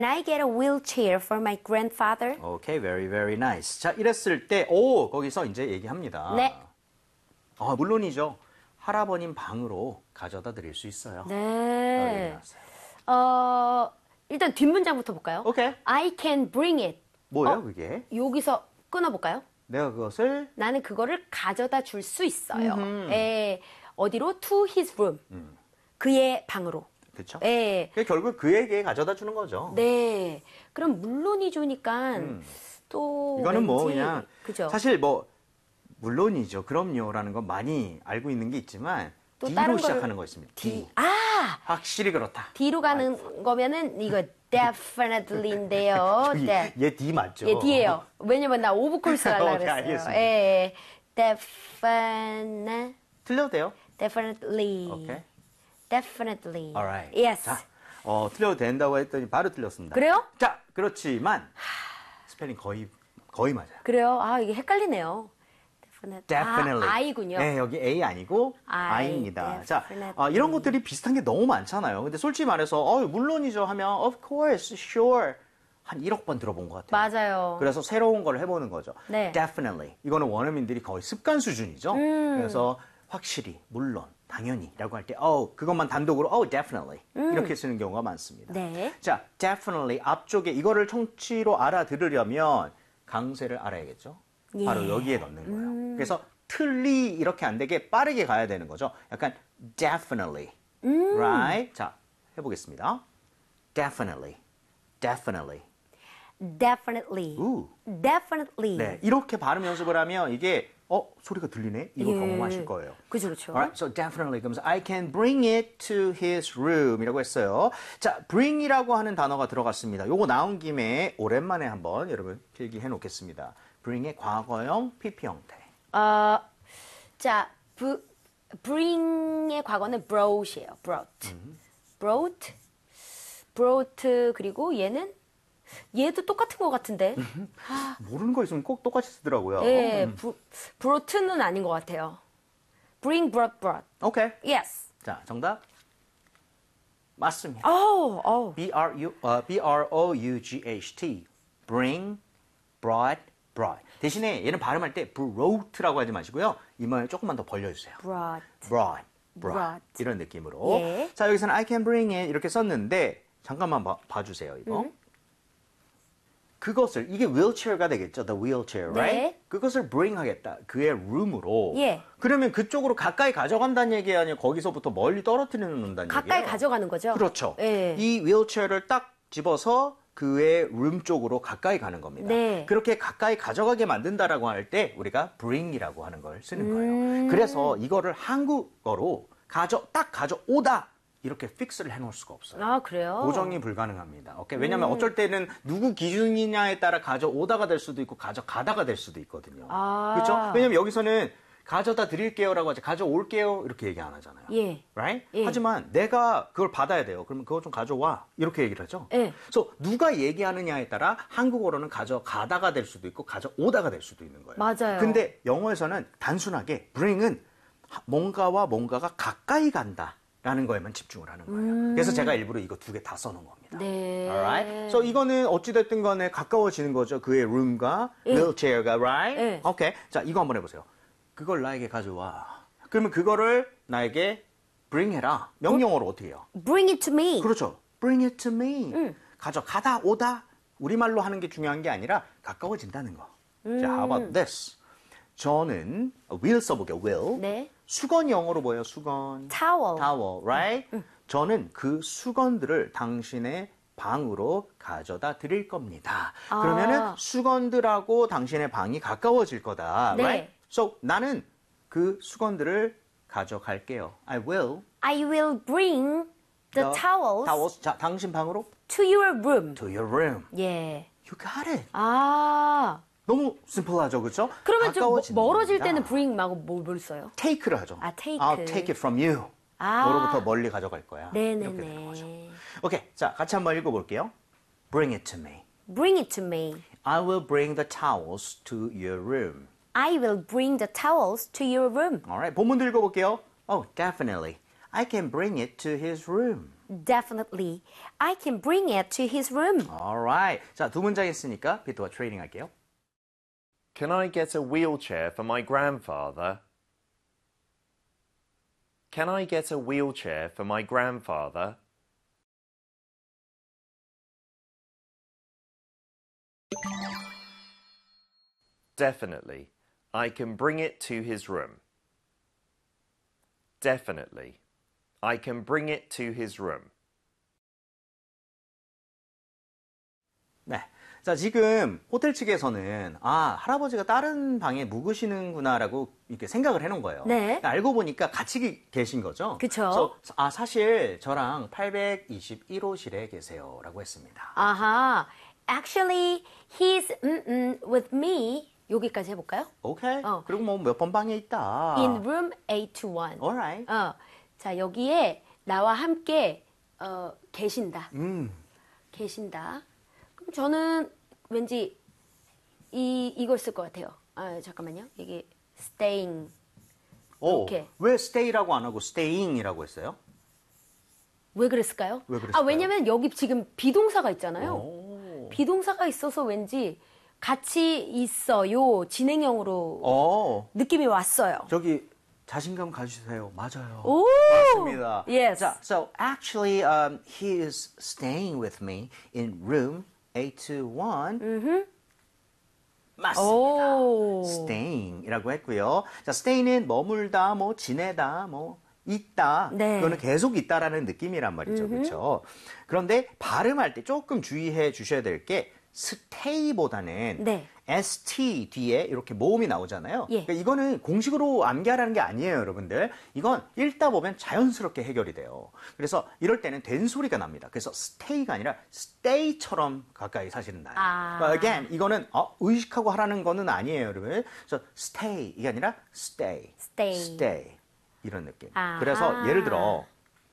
Can I get a wheelchair for my grandfather? Okay, very, very nice. 자, 이랬을 때, 거기서 이제 얘기합니다. 네. 물론이죠. 할아버님 방으로 가져다 드릴 수 있어요. 네. 일단 뒷문장부터 볼까요? 오케이. I can bring it. 뭐예요, 그게? 여기서 끊어볼까요? 내가 그것을 나는 그거를 가져다 줄 수 있어요. 어디로? To his room. 그의 방으로. 그렇죠? 예. 결국 그에게 가져다 주는 거죠. 네. 그럼 물론이죠니까 또 이거는 뭐 왠지, 그냥 그죠? 사실 뭐 물론이죠. 그럼요라는 건 많이 알고 있는 게 있지만 또 D로 다른 시작하는 거 있습니다. D. 확실히 그렇다. D로 가는 거면은 이거 definitely인데요. 얘 D 맞죠? 얘 D예요. 왜냐면 나 오브 콜스 하려고 오케이, 그랬어요. 알겠습니다. 예. 틀려도 돼요? definitely. 오케이. definitely. Alright. Yes. 자, 틀려도 된다고 했더니 바로 틀렸습니다. 그래요? 자, 그렇지만 스펠링 거의 맞아요. 그래요? 이게 헷갈리네요. Definitely. I군요. 네, 여기 A 아니고 I입니다. 자, 이런 것들이 비슷한 게 너무 많잖아요. 근데 솔직히 말해서 물론이죠 하면 of course, sure 한 1억 번 들어본 것 같아요. 맞아요. 그래서 새로운 걸 해보는 거죠. 네. Definitely. 이거는 원어민들이 거의 습관 수준이죠. 그래서 확실히, 물론, 당연히라고 할 때 그것만 단독으로 definitely 이렇게 쓰는 경우가 많습니다. 네. 자, definitely 앞쪽에 이거를 청취로 알아들으려면 강세를 알아야겠죠. 바로 여기에 넣는 거예요. 그래서 틀리 이렇게 안 되게 빠르게 가야 되는 거죠. 약간 definitely, right? 자, 해보겠습니다. Definitely, definitely. Definitely. Definitely. 네, 이렇게 발음 연습을 하면 이게 소리가 들리네? 이거 경험하실 거예요. 그죠, 그죠. Alright, so definitely 그러면서 I can bring it to his room 이라고 했어요. 자, bring이라고 하는 단어가 들어갔습니다. 요거 나온 김에 오랜만에 한번 여러분 필기해 놓겠습니다. bring의 과거형 PP 형태. 자, bring의 과거는 brought이에요. brought 그리고 얘도 똑같은 것 같은데. 모르는 거 있으면 꼭 똑같이 쓰더라고요. 예, brought는 아닌 것 같아요. bring, brought. 오케이. Yes. 자, 정답. 맞습니다. B-R-O-U-G-H-T. bring, brought. 대신에 얘는 발음할 때 brought라고 하지 마시고요. 이마를 조금만 더 벌려주세요. brought. 이런 느낌으로. 예. 자, 여기서는 I can bring it 이렇게 썼는데 잠깐만 봐주세요. 이거. 그것을 이게 wheelchair가 되겠죠. The wheelchair, right? 네. 그것을 bring 하겠다. 그의 room으로. 예. 그러면 그쪽으로 가까이 가져간다는 얘기 아니에요? 거기서부터 멀리 떨어뜨려 놓는다는 얘기예요? 가까이 가져가는 거죠? 그렇죠. 예. 이 wheelchair를 딱 집어서 그의 room 쪽으로 가까이 가는 겁니다. 네. 그렇게 가까이 가져가게 만든다라고 할 때 우리가 bring이라고 하는 걸 쓰는 거예요. 그래서 이거를 한국어로 딱 가져오다 이렇게 픽스를 해놓을 수가 없어요. 그래요? 고정이 불가능합니다. 오케이? 왜냐면 어쩔 때는 누구 기준이냐에 따라 가져오다가 될 수도 있고 가져가다가 될 수도 있거든요. 그렇죠? 왜냐면 여기서는 가져다 드릴게요라고 하지 가져올게요 이렇게 얘기 안 하잖아요. 예. Right? 예. 하지만 내가 그걸 받아야 돼요. 그러면 그거 좀 가져와 이렇게 얘기를 하죠. 예. 그래서 누가 얘기하느냐에 따라 한국어로는 가져가다가 될 수도 있고 가져오다가 될 수도 있는 거예요. 맞아요. 근데 영어에서는 단순하게 bring은 뭔가와 뭔가가 가까이 간다. 라는 거에만 집중을 하는 거예요. 그래서 제가 일부러 이거 두 개 다 써놓은 겁니다. 네. Alright? So 이거는 어찌됐든 간에 가까워지는 거죠. 그의 room과 wheelchair가, right? 예. 오케이. 자, 이거 한번 해보세요. 그걸 나에게 가져와. 그러면 그거를 나에게 bring 해라. 명령어로 어떻게 해요? Bring it to me. 그렇죠. bring it to me. 가져가다, 오다. 우리말로 하는 게 중요한 게 아니라 가까워진다는 거. 자, how about this? 저는 will 써볼게요. will. 네. 수건이 영어로 뭐예요? 수건. Towel. towel, right? 저는 그 수건들을 당신의 방으로 가져다 드릴 겁니다. 그러면은 수건들하고 당신의 방이 가까워질 거다. 네. Right? So 나는 그 수건들을 가져갈게요. I will bring the towels 자, 당신 방으로 to your room. to your room. 예. You got it. 너무 심플하죠, 그렇죠? 그러면 좀 멀어질 때는 bring 말고 뭘 써요? take를 하죠. take. I'll take it from you. 너로부터 멀리 가져갈 거야. 이렇게 되는 거죠. 오케이, 자, 같이 한번 읽어볼게요. Bring it to me. Bring it to me. I will bring the towels to your room. I will bring the towels to your room. Alright, 본문도 읽어볼게요. Oh, definitely. I can bring it to his room. definitely. I can bring it to his room. Alright. 자, 두 문장 했으니까 비트와 트레이닝 할게요. Can I get a wheelchair for my grandfather? Can I get a wheelchair for my grandfather? Definitely. I can bring it to his room. Definitely. I can bring it to his room. 네. 자, 지금 호텔 측에서는 할아버지가 다른 방에 묵으시는구나라고 이렇게 생각을 해놓은 거예요. 네. 알고 보니까 같이 계신 거죠. 그쵸. 사실 저랑 821호실에 계세요라고 했습니다. 아하. Actually, he's with me. 여기까지 해볼까요? 오케이. 그리고 뭐 몇 번 방에 있다. In room 821. Alright. 자, 여기에 나와 함께 계신다. 계신다. 그럼 저는 왠지 이걸 쓸 것 같아요. 잠깐만요. 이게 staying. 이렇게. 왜 stay라고 안 하고 staying이라고 했어요? 왜 그랬을까요? 왜 그랬을까요? 왜냐면 여기 지금 비동사가 있잖아요. 비동사가 있어서 왠지 같이 있어요. 진행형으로 느낌이 왔어요. 저기 자신감 가지세요. 맞아요. 오! 맞습니다. Yes. 자, so actually he is staying with me in room 821. 맞습니다. 오. staying이라고 했고요. 자, stay는 머물다, 뭐 지내다, 뭐 있다. 네. 그거는 계속 있다라는 느낌이란 말이죠. 그렇죠? 그런데 발음할 때 조금 주의해 주셔야 될 게 stay보다는 네. st 뒤에 이렇게 모음이 나오잖아요. 예. 그러니까 이거는 공식으로 암기하라는 게 아니에요, 여러분들. 이건 읽다 보면 자연스럽게 해결이 돼요. 그래서 이럴 때는 된 소리가 납니다. 그래서 stay가 아니라 stay처럼 가까이 사실은 나요. 그러니까 again, 이거는 의식하고 하라는 거는 아니에요, 여러분. 그래서 stay 이게 아니라 stay. stay. 이런 느낌. 그래서 예를 들어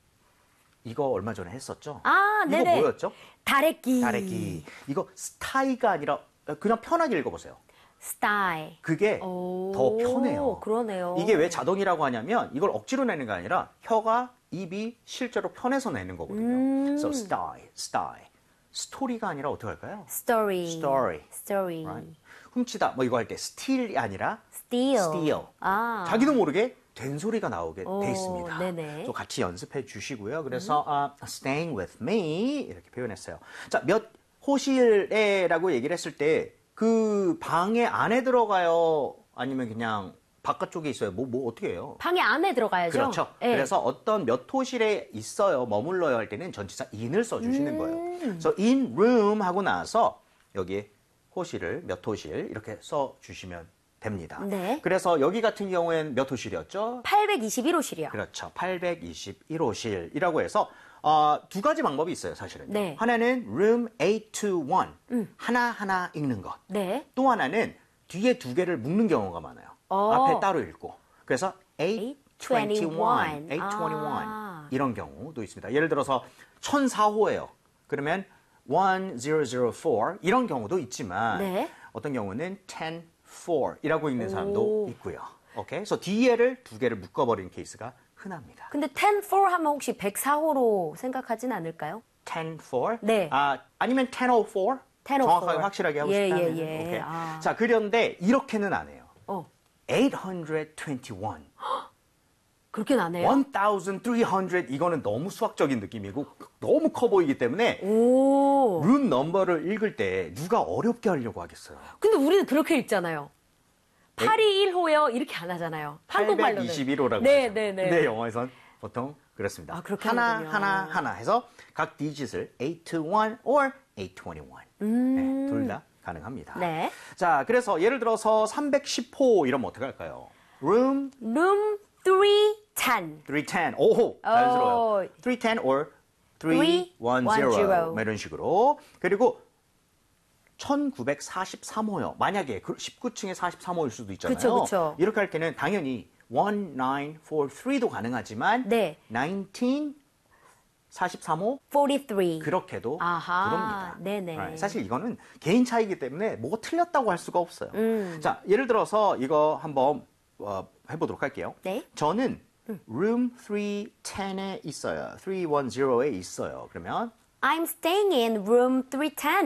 이거 얼마 전에 했었죠? 네네. 이거 뭐였죠? 다래끼. 다래끼. 이거 스타이가 아니라 그냥 편하게 읽어보세요. style. 그게 더 편해요. 그러네요. 이게 왜 자동이라고 하냐면 이걸 억지로 내는 게 아니라 혀가 입이 실제로 편해서 내는 거거든요. So style. 스토리가 아니라 어떻게 할까요? story. Right? 훔치다 뭐 이거 할 때 steal이 아니라 steal. 자기도 모르게 된 소리가 나오게 돼 있습니다. 네네. 또 같이 연습해 주시고요. 그래서 staying with me 이렇게 표현했어요. 자, 몇 호실에라고 얘기를 했을 때 그 방에 안에 들어가요? 아니면 그냥 바깥쪽에 있어요? 뭐 어떻게 해요? 방에 안에 들어가야죠. 그렇죠. 네. 그래서 어떤 몇 호실에 있어요, 머물러요 할 때는 전치사 in을 써주시는 거예요. 그래서 in room 하고 나서 여기에 호실을 몇 호실 이렇게 써주시면 됩니다. 네. 그래서 여기 같은 경우에는 몇 호실이었죠? 821호실이요. 그렇죠. 821호실이라고 해서 두 가지 방법이 있어요, 사실은. 네. 하나는 room 821 하나하나 읽는 것. 네. 또 하나는 뒤에 두 개를 묶는 경우가 많아요. 앞에 따로 읽고. 그래서 821 이런 경우도 있습니다. 예를 들어서 1004호예요. 그러면 1004 이런 경우도 있지만 네. 어떤 경우는 104이라고 읽는 사람도 있고요. 오케이? 그래서 뒤에를 두 개를 묶어버리는 케이스가 흔합니다. 근데 104 하면 혹시 104호로 생각하진 않을까요? 104? 네. 아니면 1004? 1004. 정확하게 확실하게 하고 싶다면. 예. 오케이. 아. 자, 그런데 이렇게는 안 해요. 821. 그렇게 나네요. 1300 이거는 너무 수학적인 느낌이고 너무 커 보이기 때문에 오. 룸 넘버를 읽을 때 누가 어렵게 하려고 하겠어요. 근데 우리는 그렇게 읽잖아요. 821호요 이렇게 안 하잖아요. 한국말로는. 821호라고 네, 하죠. 네, 네. 근데 영어에선 보통 그렇습니다. 그렇게 하나 하는군요. 해서 각 디짓을 821 or 821. 네, 둘 다 가능합니다. 네. 자, 그래서 예를 들어서 310호 이러면 어떻게 할까요? room room 310. 310. 오호, 자연스러워요. 310 or 310. 뭐 이런 식으로. 그리고 1943호요. 만약에 19층에 43호일 수도 있잖아요. 그쵸. 이렇게 할 때는 당연히 1943도 가능하지만 네. 1943호 43. 그렇게도 아하, 그럽니다. 네네. Right. 사실 이거는 개인 차이기 때문에 뭐가 틀렸다고 할 수가 없어요. 자, 예를 들어서 이거 한번 해보도록 할게요. 네. 저는 room 310에 있어요. 310에 있어요. 그러면 I'm staying in room 310.